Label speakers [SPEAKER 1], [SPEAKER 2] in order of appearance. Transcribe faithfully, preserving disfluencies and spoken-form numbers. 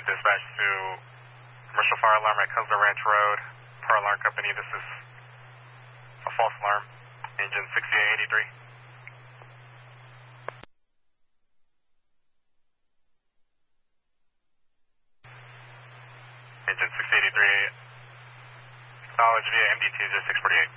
[SPEAKER 1] dispatch to commercial fire alarm at Cutler Ranch Road. Fire alarm company, this is a false alarm. Engine sixty-eight eighty-three. Engine six eighty-three, acknowledged via M D T zero six four eight.